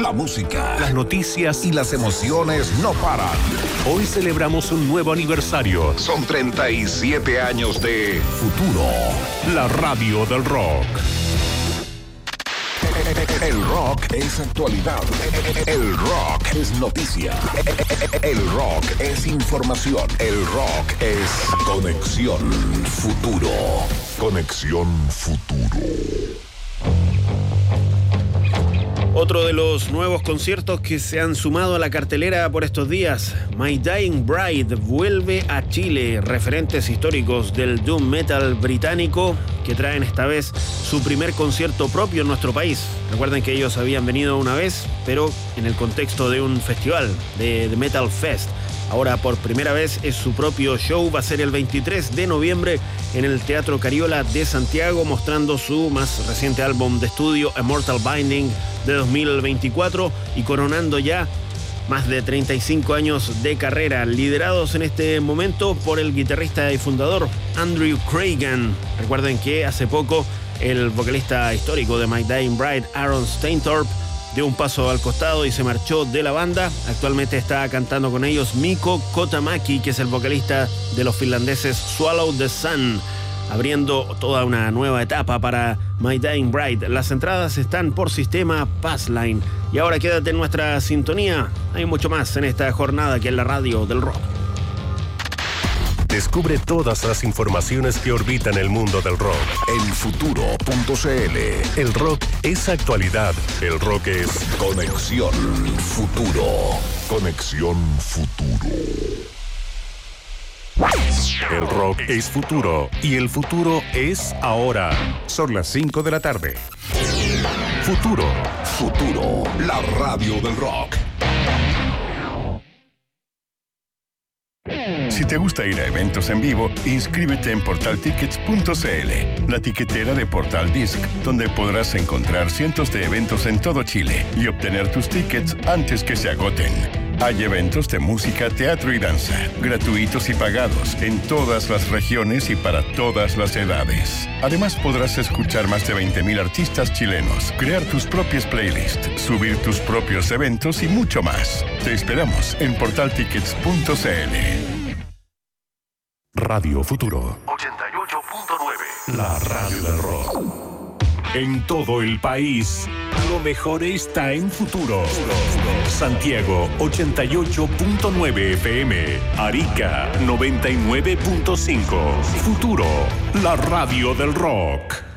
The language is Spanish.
la música, las noticias y las emociones no paran. Hoy celebramos un nuevo aniversario. Son 37 años de Futuro, la radio del rock. El rock es actualidad. El rock es noticia. El rock es información. El rock es Conexión Futuro. Conexión Futuro. Otro de los nuevos conciertos que se han sumado a la cartelera por estos días, My Dying Bride vuelve a Chile, referentes históricos del doom metal británico que traen esta vez su primer concierto propio en nuestro país. Recuerden que ellos habían venido una vez, pero en el contexto de un festival, de The Metal Fest. Ahora por primera vez es su propio show, va a ser el 23 de noviembre en el Teatro Cariola de Santiago, mostrando su más reciente álbum de estudio, Immortal Binding, de 2024, y coronando ya más de 35 años de carrera, liderados en este momento por el guitarrista y fundador Andrew Cragan. Recuerden que hace poco el vocalista histórico de My Dying Bride, Aaron Stainthorpe, dio un paso al costado y se marchó de la banda. Actualmente está cantando con ellos Mikko Kotamaki, que es el vocalista de los finlandeses Swallow the Sun, abriendo toda una nueva etapa para My Dying Bride. Las entradas están por sistema Passline. Y ahora quédate en nuestra sintonía. Hay mucho más en esta jornada que en la radio del rock. Descubre todas las informaciones que orbitan el mundo del rock en futuro.cl. El rock es actualidad. El rock es Conexión Futuro. Conexión Futuro. El rock es futuro y el futuro es ahora. Son las 5 de la tarde. Futuro. Futuro, la radio del rock. Si te gusta ir a eventos en vivo, inscríbete en portaltickets.cl, la tiquetera de Portal Disc, donde podrás encontrar cientos de eventos en todo Chile y obtener tus tickets antes que se agoten. Hay eventos de música, teatro y danza, gratuitos y pagados, en todas las regiones y para todas las edades. Además podrás escuchar más de 20.000 artistas chilenos, crear tus propias playlists, subir tus propios eventos y mucho más. Te esperamos en portaltickets.cl. Radio Futuro 88.9, la radio del rock. En todo el país, lo mejor está en Futuro. Santiago 88.9 FM, Arica 99.5. Futuro, la radio del rock.